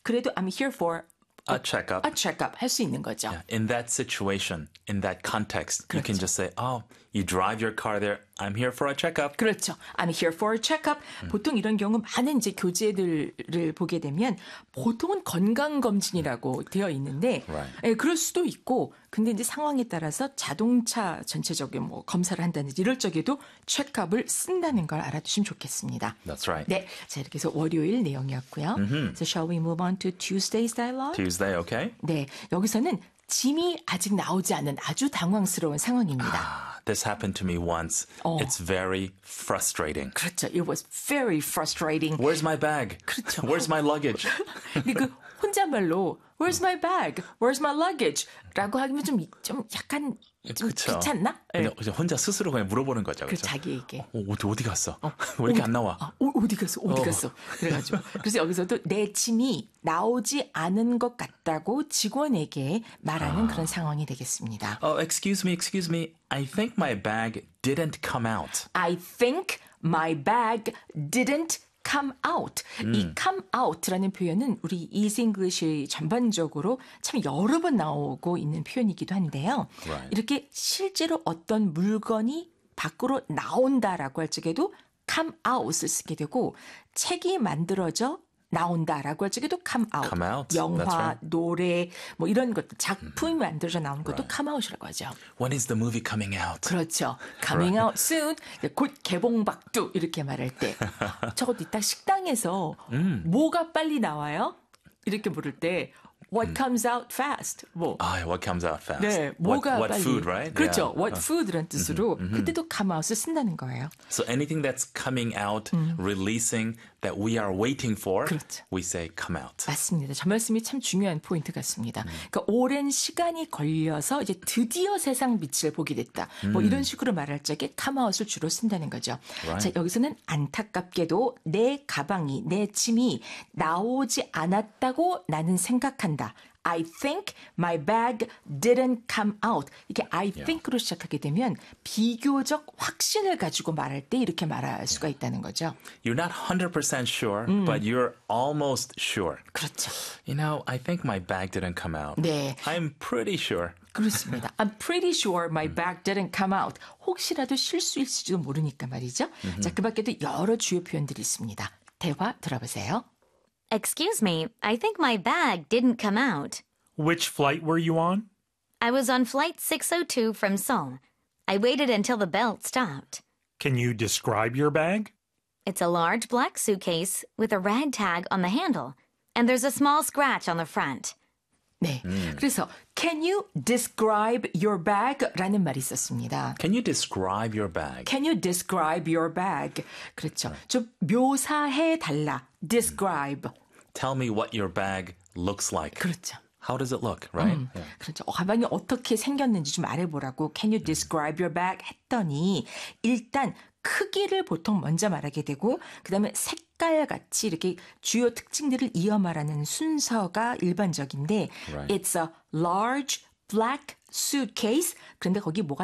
그래도 I'm here for A checkup. a checkup 할 수 있는 거죠. Yeah, in that situation, in that context, you can 그렇죠. just say, oh, you drive your car there. I'm here for a checkup. 그렇죠. I'm here for a checkup. 보통 이런 경우 많은 이제 교재들을 보게 되면 보통은 건강검진이라고 되어 있는데 Right. 예, 그럴 수도 있고 근데 이제 상황에 따라서 자동차 전체적인 뭐 검사를 한다든지 이럴 적에도 체크업을 쓴다는 걸 알아두시면 좋겠습니다. That's right. 네, 자 이렇게 해서 월요일 내용이었고요. So shall we move on to Tuesday's dialogue? Tuesday, okay? 네, 여기서는 짐이 아직 나오지 않은 아주 당황스러운 상황입니다. This happened to me once. It's very frustrating. 그렇죠. It was very frustrating. Where's my bag? 그렇죠. Where's my luggage? 근데 그 혼잣말로 Where's my bag? Where's my luggage? 라고 하면 좀 약간 좀 그쵸. 귀찮나? 그냥 혼자 스스로 그냥 물어보는 거죠. 그 그렇죠? 자기에게. 어디 갔어? 왜 이렇게 안 나와? 어디 갔어? 어디 갔어? 그래가지고. 그래서 여기서도 내 짐이 나오지 않은 것 같다고 직원에게 말하는 그런 상황이 되겠습니다. Excuse me. I think my bag didn't come out. I think my bag didn't come out. 이 come out라는 표현은 우리 Easy English의 전반적으로 참 여러 번 나오고 있는 표현이기도 한데요. Right. 이렇게 실제로 어떤 물건이 밖으로 나온다라고 할 적에도 come out을 쓰게 되고 책이 만들어져 나온다라고 할 적에도 come out. Come out. 영화, That's right. 노래 뭐 이런 것들 작품이 만들어져 나오는 것도 come out이라고 하죠. When is the movie coming out? 그렇죠. Coming out soon. 곧 개봉박두 이렇게 말할 때. 저것도 이따 식당에서 뭐가 빨리 나와요? 이렇게 물을 때 What comes out fast? 뭐. What comes out fast? 네, 뭐가 what 빨리. food, right? 그렇죠. Yeah. What food란 뜻으로 그때도 come out을 쓴다는 거예요. So anything that's coming out, releasing, that we are waiting for, 그렇죠. we say come out. 맞습니다. 저 말씀이 참 중요한 포인트 같습니다. 그러니까 오랜 시간이 걸려서 이제 드디어 세상 빛을 보게 됐다. 뭐 이런 식으로 말할 적에 come out을 주로 쓴다는 거죠. Right. 자, 여기서는 안타깝게도 내 가방이, 내 짐이 나오지 않았다고 나는 생각한다. I think my bag didn't come out. 이게 I think로 시작하게 되면 비교적 확신을 가지고 말할 때 이렇게 말할 수가 있다는 거죠. You're not 100% sure, but you're almost sure. 그렇죠. You know, I think my bag didn't come out. 네. I'm pretty sure. 그렇습니다. I'm pretty sure my bag didn't come out. 혹시라도 실수일지도 모르니까 말이죠. 자, 그 밖에도 여러 주요 표현들이 있습니다. 대화 들어보세요. Excuse me, I think my bag didn't come out. Which flight were you on? I was on flight 602 from Seoul. I waited until the belt stopped. Can you describe your bag? It's a large black suitcase with a red tag on the handle, and there's a small scratch on the front. 네. 그래서 can you describe your bag? 라는 말이 있었습니다. Can you describe your bag? Can you describe your bag? 그렇죠. 좀 묘사해 달라. describe. Tell me what your bag looks like. 그렇죠. How does it look, right? Yeah. 그렇죠. 가방이 어떻게 생겼는지 좀 말해보라고 Can you describe your bag? 했더니 일단 크기를 보통 먼저 말하게 되고 그다음에 색깔같이 이렇게 주요 특징들을 이어 말하는 순서가 일반적인데 Right. It's a large black suitcase. 그런데 거기 뭐가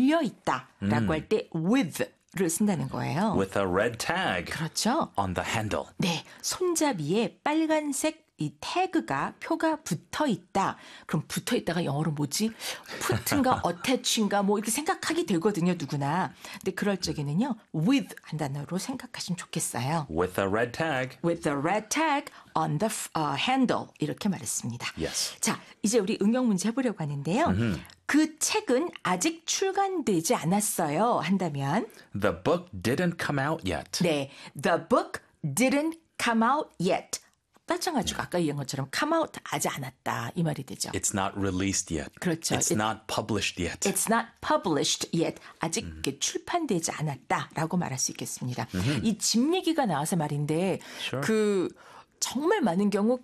달려있다라고 할 때 with를 쓴다는 거예요. With a red tag 그렇죠. on the handle. 네, 손잡이에 빨간색 이 태그가 표가 붙어 있다. 그럼 붙어 있다가 영어로 뭐지? put인가 attach인가 뭐 이렇게 생각하게 되거든요, 누구나. 근데 그럴 적에는요, with 한 단어로 생각하시면 좋겠어요. With a red tag. With the red tag on the handle 이렇게 말했습니다. Yes. 자, 이제 우리 응용 문제 해보려고 하는데요. 그 책은 아직 출간되지 않았어요. 한다면 The book didn't come out yet. 네, the book didn't come out yet. 마찬가지로 아까 얘기한 것처럼 come out 하지 않았다 이 말이 되죠. It's not released yet. 그렇죠. It's not published yet. It's not published yet. 아직 출판되지 않았다라고 말할 수 있겠습니다. 이 집 얘기가 나와서 말인데 Sure. 그 정말 많은 경우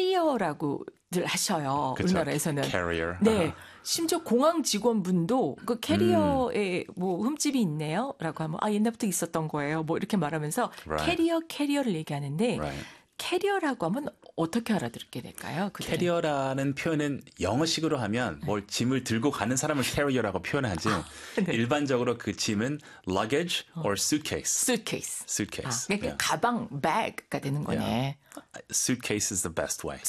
캐리어라고들 하셔요. 그쵸. 우리나라에서는. Carrier. 네. 심지어 공항 직원분도 그 캐리어에 뭐 흠집이 있네요라고 하면 아 옛날부터 있었던 거예요. 뭐 이렇게 말하면서 Right. 캐리어를 얘기하는데 Right. 캐리어라고 하면 어떻게 알아듣게 될까요? 그들은? 캐리어라는 표현은 영어식으로 하면 뭘 짐을 들고 가는 사람을 캐리어라고 표현하죠. 네. 일반적으로 그 짐은 luggage or suitcase. suitcase. Suitcase. 그러니까 Yeah. 가방, bag가 되는 거네. Suitcase is the best way.